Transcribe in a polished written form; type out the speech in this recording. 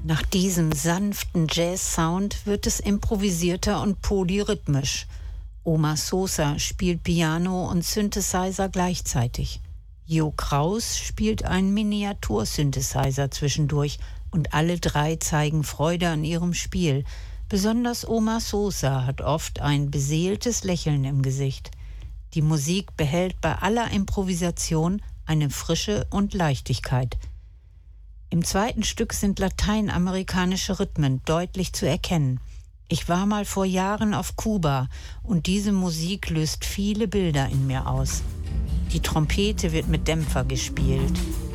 Nach diesem sanften Jazz-Sound wird es improvisierter und polyrhythmisch. Oma Sosa spielt Piano und Synthesizer gleichzeitig. Jo Kraus spielt einen Miniatur-Synthesizer zwischendurch und alle drei zeigen Freude an ihrem Spiel. Besonders Oma Sosa hat oft ein beseeltes Lächeln im Gesicht. Die Musik behält bei aller Improvisation eine Frische und Leichtigkeit. Im zweiten Stück sind lateinamerikanische Rhythmen deutlich zu erkennen. Ich war mal vor Jahren auf Kuba und diese Musik löst viele Bilder in mir aus. Die Trompete wird mit Dämpfer gespielt.